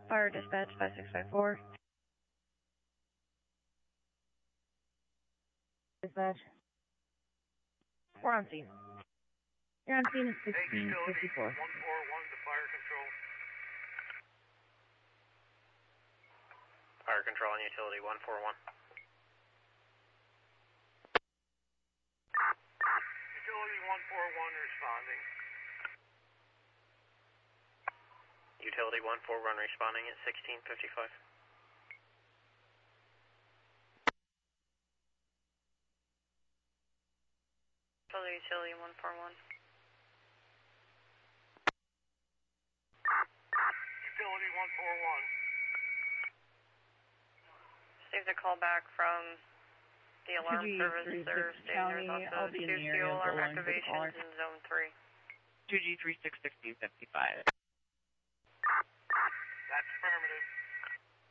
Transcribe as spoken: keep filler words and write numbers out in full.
Fire dispatch five six five four. Dispatch. We're on scene. You're on scene at sixteen fifty-four. one four one to fire control. Fire control on utility one four one. Utility one four one responding. Utility one four one responding at sixteen fifty-five. Utility one four one. Utility one four one. Received a call back from the alarm service. They're stating there's also two fuel alarm activations in zone three. two G three six sixteen fifty-five. That's affirmative.